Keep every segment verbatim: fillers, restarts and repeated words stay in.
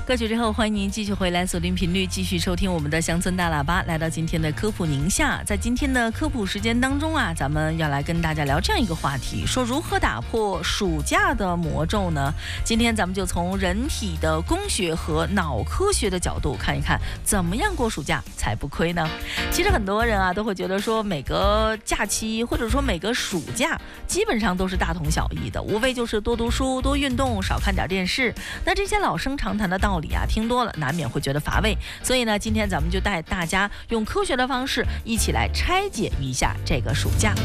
歌曲之后，欢迎您继续回来锁定频率，继续收听我们的乡村大喇叭。来到今天的科普宁夏，在今天的科普时间当中啊，咱们要来跟大家聊这样一个话题，说如何打破暑假的魔咒呢？今天咱们就从人体的工学和脑科学的角度看一看，怎么样过暑假才不亏呢？其实很多人啊都会觉得说，每个假期或者说每个暑假基本上都是大同小异的，无非就是多读书、多运动、少看点电视。那这些老生常谈的道理啊，听多了难免会觉得乏味。所以呢，今天咱们就带大家用科学的方式，一起来拆解一下这个暑假。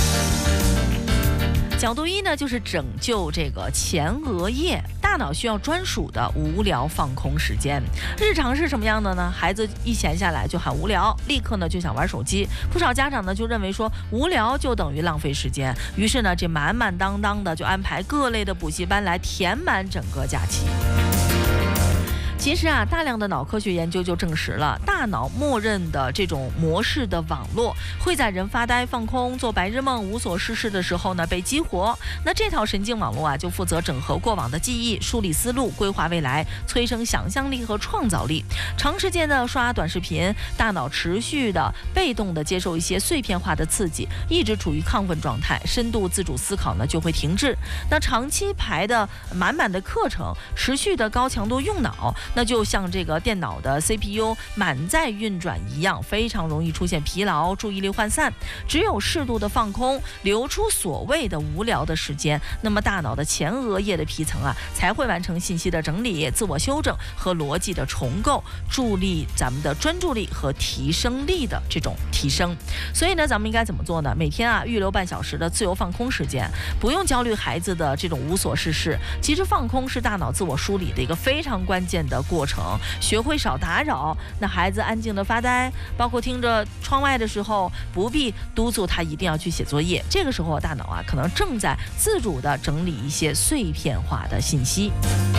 角度一呢，就是拯救这个前额叶，大脑需要专属的无聊放空时间。日常是什么样的呢？孩子一闲下来就喊无聊，立刻呢就想玩手机。不少家长呢就认为说无聊就等于浪费时间，于是呢这满满当当的就安排各类的补习班来填满整个假期。其实啊，大量的脑科学研究就证实了，大脑默认的这种模式的网络会在人发呆、放空、做白日梦、无所事事的时候呢被激活。那这套神经网络啊，就负责整合过往的记忆、梳理思路、规划未来、催生想象力和创造力。长时间的刷短视频，大脑持续的被动的接受一些碎片化的刺激，一直处于亢奋状态，深度自主思考呢就会停滞。那长期排的满满的课程，持续的高强度用脑，那就像这个电脑的 C P U 满载运转一样，非常容易出现疲劳、注意力涣散。只有适度的放空，留出所谓的无聊的时间，那么大脑的前额叶的皮层啊，才会完成信息的整理、自我修正和逻辑的重构，助力咱们的专注力和提升力的这种提升。所以呢，咱们应该怎么做呢？每天啊，预留半小时的自由放空时间，不用焦虑孩子的这种无所事事。其实放空是大脑自我梳理的一个非常关键的过程。学会少打扰，那孩子安静的发呆，包括听着窗外的时候，不必督促他一定要去写作业。这个时候大脑啊，可能正在自主的整理一些碎片化的信息。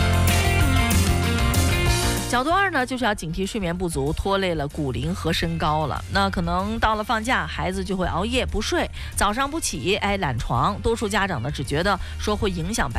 角度二呢，就是要警惕睡眠不足拖累了骨龄和身高了。那可能到了放假，孩子就会熬夜不睡，早上不起，哎，懒床。多数家长呢只觉得说会影响白